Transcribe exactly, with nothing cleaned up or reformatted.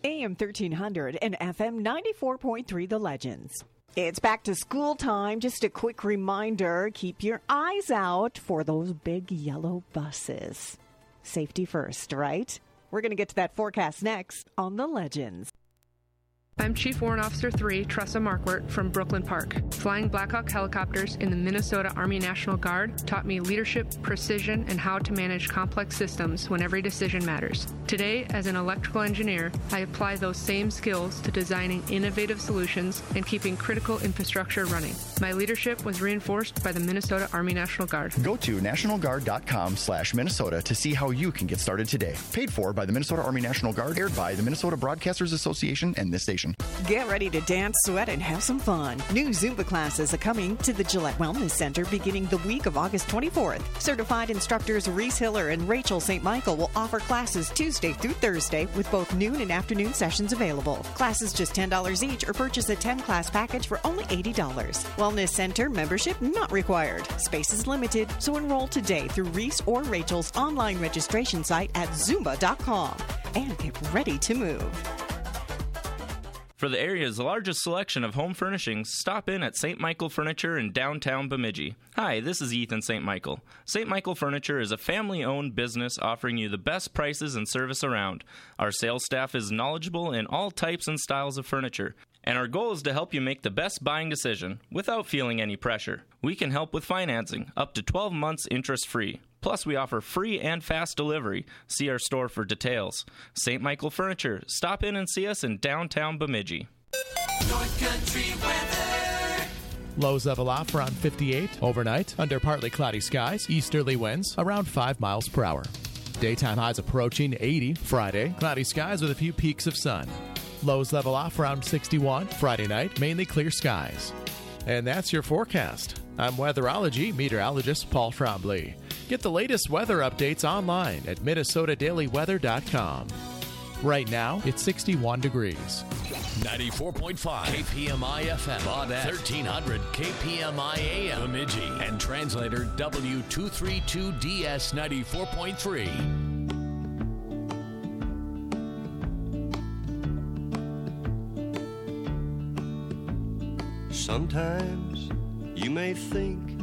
A M thirteen hundred and F M ninety-four point three The Legends. It's back to school time. Just a quick reminder, keep your eyes out for those big yellow buses. Safety first, right? We're going to get to that forecast next on The Legends. I'm Chief Warrant Officer three, Tressa Markwart from Brooklyn Park. Flying Black Hawk helicopters in the Minnesota Army National Guard taught me leadership, precision, and how to manage complex systems when every decision matters. Today, as an electrical engineer, I apply those same skills to designing innovative solutions and keeping critical infrastructure running. My leadership was reinforced by the Minnesota Army National Guard. Go to nationalguard.com slash Minnesota to see how you can get started today. Paid for by the Minnesota Army National Guard, aired by the Minnesota Broadcasters Association and this station. Get ready to dance, sweat, and have some fun. New Zumba classes are coming to the Gillette Wellness Center beginning the week of August twenty-fourth. Certified instructors Reese Hiller and Rachel Saint Michael will offer classes Tuesday through Thursday with both noon and afternoon sessions available. Classes just ten dollars each or purchase a ten-class package for only eighty dollars. Wellness Center membership not required. Space is limited, so enroll today through Reese or Rachel's online registration site at zumba dot com and get ready to move. For the area's largest selection of home furnishings, stop in at Saint Michael Furniture in downtown Bemidji. Hi, this is Ethan Saint Michael. Saint Michael Furniture is a family-owned business offering you the best prices and service around. Our sales staff is knowledgeable in all types and styles of furniture, and our goal is to help you make the best buying decision without feeling any pressure. We can help with financing, up to twelve months interest-free. Plus, we offer free and fast delivery. See our store for details. Saint Michael Furniture. Stop in and see us in downtown Bemidji. North Country weather. Lows level off around fifty-eight overnight under partly cloudy skies. Easterly winds around five miles per hour. Daytime highs approaching eighty Friday. Cloudy skies with a few peaks of sun. Lows level off around sixty-one Friday night. Mainly clear skies. And that's your forecast. I'm weatherology meteorologist Paul Trombley. Get the latest weather updates online at minnesota daily weather dot com. Right now, it's sixty-one degrees. ninety-four point five K P M I F M, Baudette, thirteen hundred K P M I A M, Bemidji, and translator W two thirty-two D S ninety-four point three. Sometimes you may think